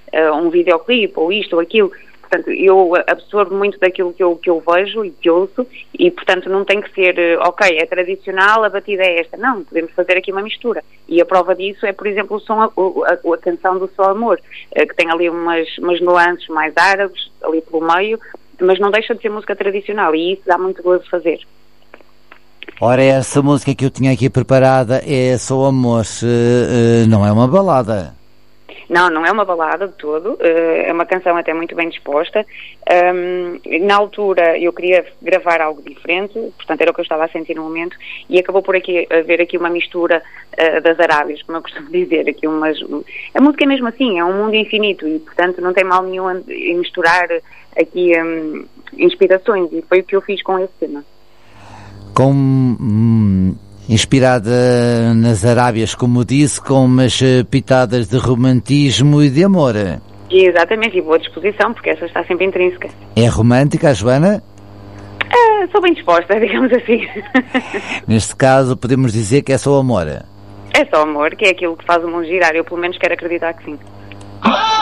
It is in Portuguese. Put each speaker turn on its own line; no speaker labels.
um videoclipe, ou isto ou aquilo. Portanto, eu absorvo muito daquilo que eu vejo e que ouço, e portanto não tem que ser, ok, é tradicional, a batida é esta. Não, podemos fazer aqui uma mistura. E a prova disso é, por exemplo, o som, a canção do Só Amor, que tem ali umas nuances mais árabes, ali pelo meio, mas não deixa de ser música tradicional, e isso dá muito gosto de fazer.
Ora, essa música que eu tinha aqui preparada é Só Amor, não é uma balada.
Não é uma balada de todo, é uma canção até muito bem disposta. Na altura eu queria gravar algo diferente, portanto era o que eu estava a sentir no momento, e acabou por haver aqui uma mistura das Arábias, como eu costumo dizer, aqui a música é mesmo assim, é um mundo infinito, e portanto não tem mal nenhum em misturar aqui inspirações, e foi o que eu fiz com esse tema.
Inspirada nas Arábias, como disse, com umas pitadas de romantismo e de amor.
Exatamente, e boa disposição, porque essa está sempre intrínseca.
É romântica, a Joana?
Sou bem disposta, digamos assim.
Neste caso, podemos dizer que é só amor.
É só amor, que é aquilo que faz o mundo girar, eu pelo menos quero acreditar que sim.